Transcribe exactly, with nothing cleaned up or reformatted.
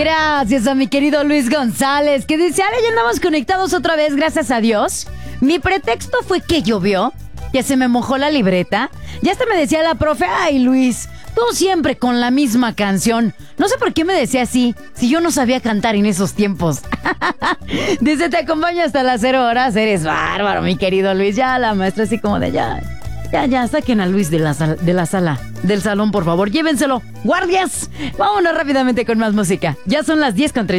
Gracias a mi querido Luis González, que dice, Ale, ya andamos conectados otra vez, gracias a Dios. Mi pretexto fue que llovió, que se me mojó la libreta. Ya hasta me decía la profe, ay Luis, tú siempre con la misma canción. No sé por qué me decía así, si yo no sabía cantar en esos tiempos. Dice, te acompaño hasta las cero horas, eres bárbaro, mi querido Luis. Ya la maestra así como de ya... Ya, ya, saquen a Luis de la, sal- de la sala, del salón, por favor. Llévenselo. ¡Guardias! Vámonos rápidamente con más música. Ya son las diez con treinta.